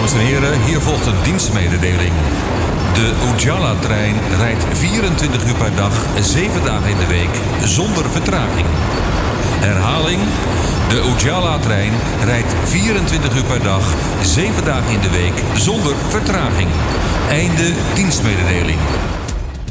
Dames en heren, hier volgt een dienstmededeling. De Ujala-trein rijdt 24 uur per dag, 7 dagen in de week, zonder vertraging. Herhaling, de Ujala-trein rijdt 24 uur per dag, 7 dagen in de week, zonder vertraging. Einde dienstmededeling.